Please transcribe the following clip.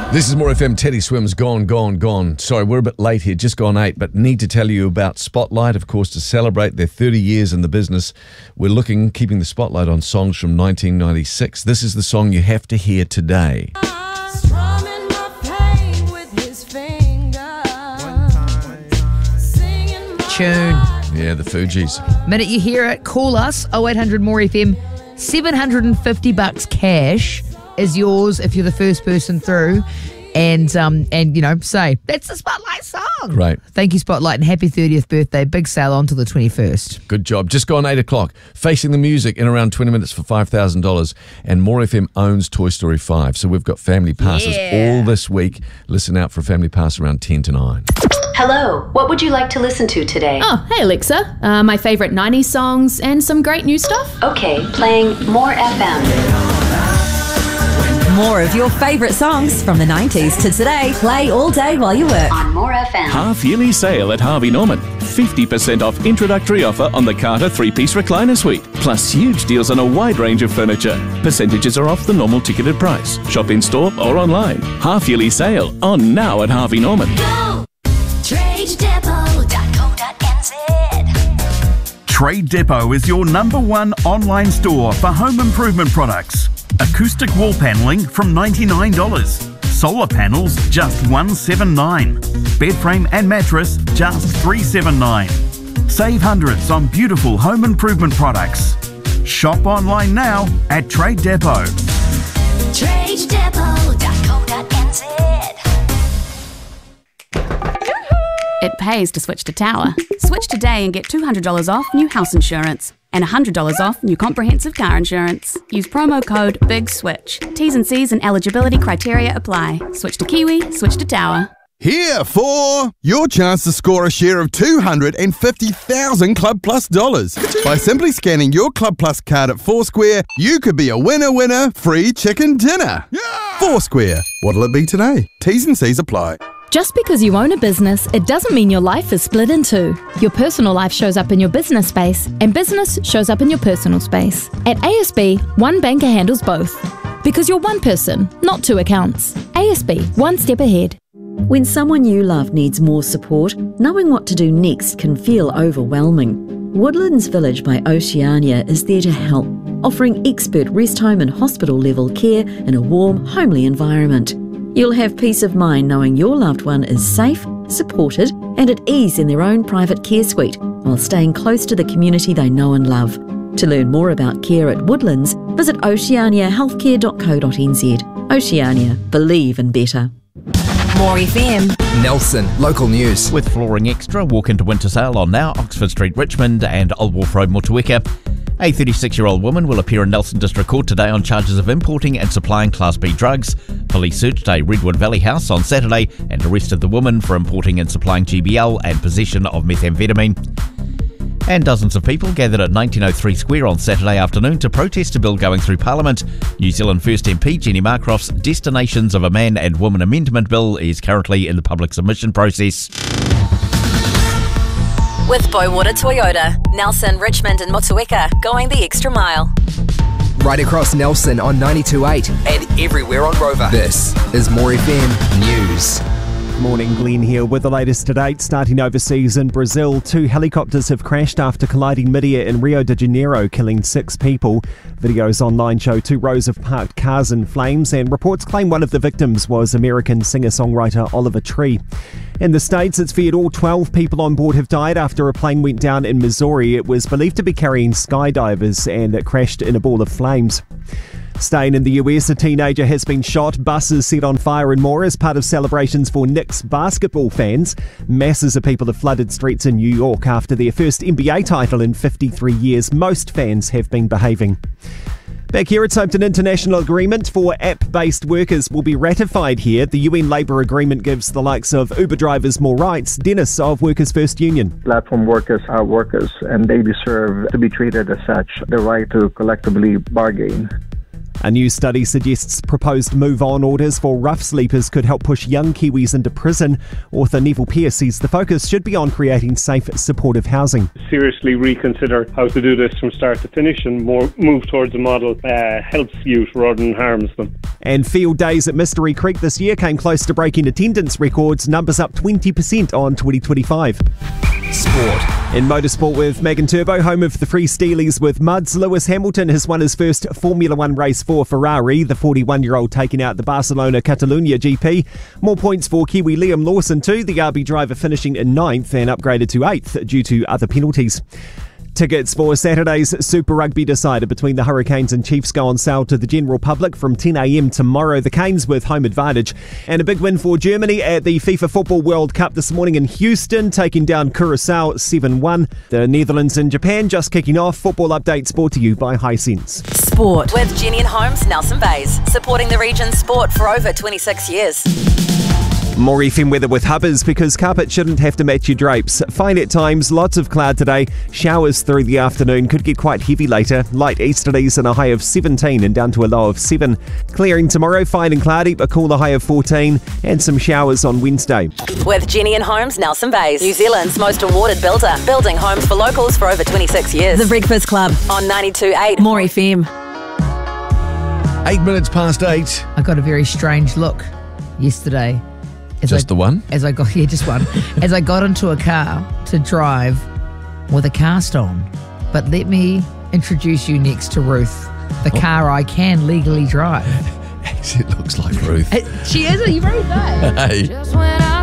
This is More FM. Teddy Swims, gone. Sorry, we're a bit late here, just gone 8, but need to tell you about Spotlight, of course, to celebrate their 30 years in the business. We're keeping the spotlight on songs from 1996. This is the song you have to hear today. Tune. Yeah, the Fugees. Minute you hear it, call us, 0800 More FM. $750 cash is yours if you're the first person through, and say that's the Spotlight song. Great. Thank you, Spotlight, and happy 30th birthday. Big sale on till the 21st. Good job. Just gone 8 o'clock. Facing the Music in around 20 minutes for $5,000, and More FM owns Toy Story 5, so we've got family passes all this week. Listen out for a family pass around 10 to 9. Hello, what would you like to listen to today? Oh, hey Alexa. My favourite 90s songs and some great new stuff. Okay, playing More FM. More of your favourite songs from the 90s to today. Play all day while you work. On More FM. Half-yearly sale at Harvey Norman. 50% off introductory offer on the Carter 3-piece recliner suite. Plus huge deals on a wide range of furniture. Percentages are off the normal ticketed price. Shop in store or online. Half-yearly sale on now at Harvey Norman. Go! TradeDepot.co.nz. Trade Depot is your #1 online store for home improvement products. Acoustic wall panelling from $99. Solar panels just $179. Bed frame and mattress just $379. Save hundreds on beautiful home improvement products. Shop online now at Trade Depot. TradeDepot.co.nz. It pays to switch to Tower. Switch today and get $200 off new house insurance and $100 off new comprehensive car insurance. Use promo code BIGSWITCH. T's and C's and eligibility criteria apply. Switch to Kiwi, switch to Tower. Here for your chance to score a share of $250,000 Club Plus dollars. By simply scanning your Club Plus card at Foursquare, you could be a winner, free chicken dinner. Yeah! Foursquare. What'll it be today? T's and C's apply. Just because you own a business, it doesn't mean your life is split in two. Your personal life shows up in your business space, and business shows up in your personal space. At ASB, one banker handles both. Because you're one person, not two accounts. ASB, one step ahead. When someone you love needs more support, knowing what to do next can feel overwhelming. Woodlands Village by Oceania is there to help, offering expert rest home and hospital level care in a warm, homely environment. You'll have peace of mind knowing your loved one is safe, supported and at ease in their own private care suite while staying close to the community they know and love. To learn more about care at Woodlands, visit oceaniahealthcare.co.nz. Oceania, believe in better. More FM. Nelson, local news. With Flooring Extra, walk into winter sale on now, Oxford Street, Richmond and Old Wharf Road, Motueka. A 36-year-old woman will appear in Nelson District Court today on charges of importing and supplying Class B drugs. Police searched a Redwood Valley house on Saturday and arrested the woman for importing and supplying GBL and possession of methamphetamine. And dozens of people gathered at 1903 Square on Saturday afternoon to protest a bill going through Parliament. New Zealand First MP Jenny Marcroft's Destinations of a Man and Woman Amendment Bill is currently in the public submission process. With Boywater Toyota, Nelson, Richmond and Motueka, going the extra mile. Right across Nelson on 92.8 and everywhere on Rover. This is More FM News. Morning, Glenn here with the latest to date. Starting overseas in Brazil, 2 helicopters have crashed after colliding mid-air in Rio de Janeiro, killing 6 people. Videos online show 2 rows of parked cars in flames, and reports claim one of the victims was American singer-songwriter Oliver Tree. In the States, it's feared all 12 people on board have died after a plane went down in Missouri. It was believed to be carrying skydivers and it crashed in a ball of flames. Staying in the US, a teenager has been shot, buses set on fire and more as part of celebrations for Knicks basketball fans. Masses of people have flooded streets in New York after their first NBA title in 53 years. Most fans have been behaving. Back here, it's hoped an international agreement for app-based workers will be ratified here. The UN labour agreement gives the likes of Uber drivers more rights. Dennis of Workers First Union. Platform workers are workers and they deserve to be treated as such. The right to collectively bargain. A new study suggests proposed move-on orders for rough sleepers could help push young Kiwis into prison. Author Neville Pearce says the focus should be on creating safe, supportive housing. Seriously reconsider how to do this from start to finish and move towards a model helps youth rather than harms them. And field days at Mystery Creek this year came close to breaking attendance records, numbers up 20% on 2025. Sport. In motorsport with Megan Turbo, home of the Free Steelies with Muds, Lewis Hamilton has won his first Formula One race for Ferrari, the 41-year-old taking out the Barcelona-Catalunya GP. More points for Kiwi Liam Lawson too, the RB driver finishing in 9th and upgraded to 8th due to other penalties. Tickets for Saturday's Super Rugby decider between the Hurricanes and Chiefs go on sale to the general public from 10 a.m. tomorrow. The Canes with home advantage. And a big win for Germany at the FIFA Football World Cup this morning in Houston, taking down Curaçao 7-1. The Netherlands and Japan just kicking off. Football updates brought to you by Hisense. Sport with Jenny and Holmes, Nelson Bays, supporting the region's sport for over 26 years. More FM weather with Hubbers, because carpet shouldn't have to match your drapes. Fine at times, lots of cloud today. Showers through the afternoon, could get quite heavy later. Light easterlies and a high of 17 and down to a low of 7. Clearing tomorrow, fine and cloudy, a cooler high of 14 and some showers on Wednesday. With Jenny and Holmes, Nelson Bays, New Zealand's most awarded builder, building homes for locals for over 26 years. The Breakfast Club on 92.8 More FM. 8 minutes past 8. I got a very strange look yesterday. Just the one? Just one. As I got into a car to drive with a cast on. But let me introduce you next to Ruth, the car I can legally drive. It looks like Ruth. She is, are you Ruth? Hey.